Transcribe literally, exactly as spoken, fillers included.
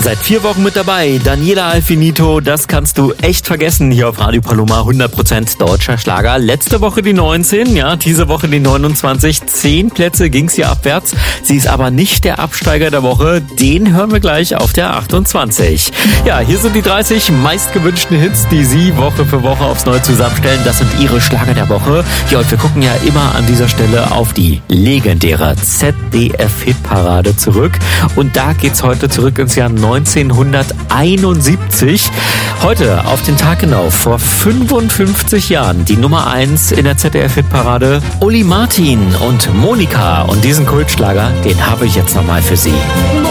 Seit vier Wochen mit dabei, Daniela Alfinito, das kannst du echt vergessen hier auf Radio Paloma, hundert Prozent deutscher Schlager. Letzte Woche die neunzehn, ja, diese Woche die neunundzwanzig, zehn Plätze ging's hier abwärts. Sie ist aber nicht der Absteiger der Woche, den hören wir gleich auf der achtundzwanzig. Ja, hier sind die dreißig meistgewünschten Hits, die Sie Woche für Woche aufs Neue zusammenstellen. Das sind Ihre Schlager der Woche. Ja, und wir gucken ja immer an dieser Stelle auf die legendäre Z D F-Hitparade zurück. Und da geht's heute zurück ins Jahr neunzehnhunderteinundsiebzig. Heute auf den Tag genau vor fünfundfünfzig Jahren die Nummer eins in der Z D F-Hitparade, Uli Martin und Monika. Und diesen Kultschlager, den habe ich jetzt nochmal für Sie.